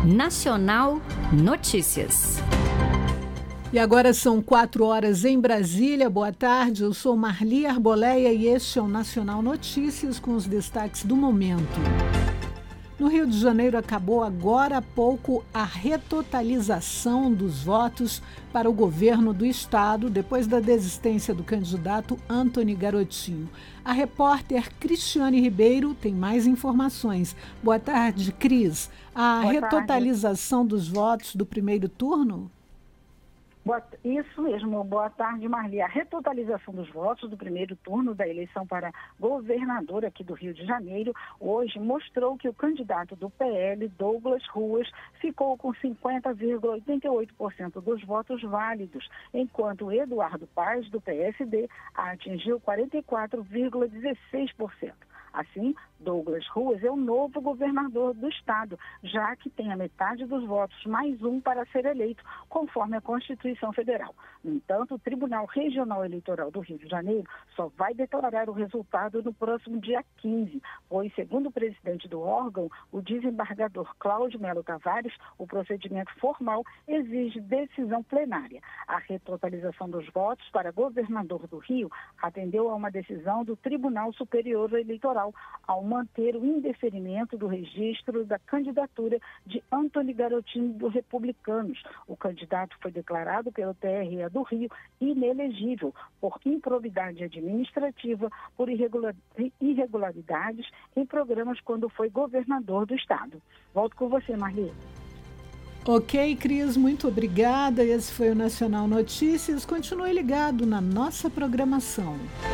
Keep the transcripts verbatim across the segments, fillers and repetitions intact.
Nacional Notícias. E agora são quatro horas em Brasília. Boa tarde, eu sou Marli Arboleia e este é o Nacional Notícias com os destaques do momento. No Rio de Janeiro acabou agora há pouco a retotalização dos votos para o governo do estado depois da desistência do candidato Antony Garotinho. A repórter Cristiane Ribeiro tem mais informações. Boa tarde, Cris. A Boa retotalização tarde. dos votos do primeiro turno? Boa, isso mesmo, boa tarde, Marli. A retotalização dos votos do primeiro turno da eleição para governador aqui do Rio de Janeiro hoje mostrou que o candidato do P L, Douglas Ruas, ficou com cinquenta vírgula oitenta e oito por cento dos votos válidos, enquanto Eduardo Paes, do P S D, atingiu quarenta e quatro vírgula dezesseis por cento. Assim, Douglas Ruas é o novo governador do estado, já que tem a metade dos votos mais um para ser eleito, conforme a Constituição Federal. No entanto, o Tribunal Regional Eleitoral do Rio de Janeiro só vai declarar o resultado no próximo dia quinze, pois, segundo o presidente do órgão, o desembargador Cláudio Melo Tavares, o procedimento formal exige decisão plenária. A retotalização dos votos para governador do Rio atendeu a uma decisão do Tribunal Superior Eleitoral ao manter o indeferimento do registro da candidatura de Antony Garotinho do Republicanos. O candidato foi declarado pelo T R E do Rio inelegível por improbidade administrativa, por irregular, irregularidades em programas quando foi governador do estado. Volto com você, Marli. Ok, Cris, muito obrigada. Esse foi o Nacional Notícias. Continue ligado na nossa programação.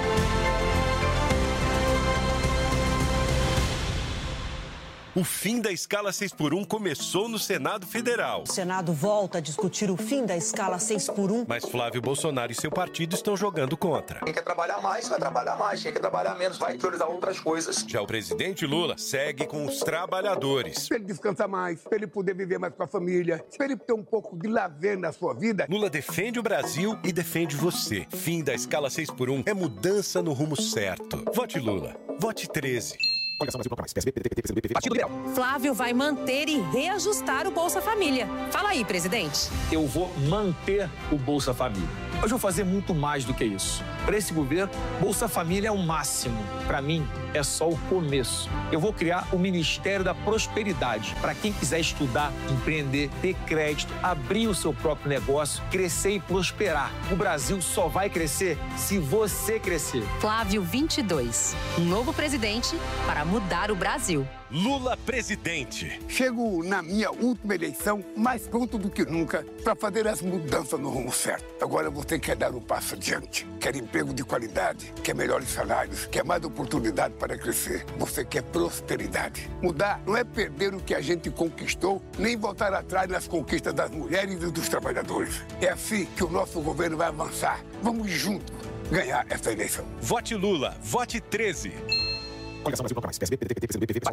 O fim da escala seis por um começou no Senado Federal. O Senado volta a discutir o fim da escala seis por um. Mas Flávio Bolsonaro e seu partido estão jogando contra. Quem quer trabalhar mais, vai trabalhar mais. Quem quer trabalhar menos, vai priorizar outras coisas. Já o presidente Lula segue com os trabalhadores. Para ele descansar mais, para ele poder viver mais com a família, para ele ter um pouco de lazer na sua vida. Lula defende o Brasil e defende você. Fim da escala seis por um é mudança no rumo certo. Vote Lula. Vote treze. Flávio vai manter e reajustar o Bolsa Família. Fala aí, presidente. Eu vou manter o Bolsa Família. Mas vou fazer muito mais do que isso. Para esse governo, Bolsa Família é o máximo. Para mim, é só o começo. Eu vou criar o Ministério da Prosperidade para quem quiser estudar, empreender, ter crédito, abrir o seu próprio negócio, crescer e prosperar. O Brasil só vai crescer se você crescer. Flávio vinte e dois, um novo presidente para mudar o Brasil. Lula presidente. Chego na minha última eleição mais pronto do que nunca para fazer as mudanças no rumo certo. Agora você quer dar um passo adiante, quer emprego de qualidade, quer melhores salários, quer mais oportunidade para crescer. Você quer prosperidade. Mudar não é perder o que a gente conquistou, nem voltar atrás nas conquistas das mulheres e dos trabalhadores. É assim que o nosso governo vai avançar. Vamos juntos ganhar essa eleição. Vote Lula. Vote treze. Coligação Brasil Bloco Mais, P S B, P D T, P C B, P V,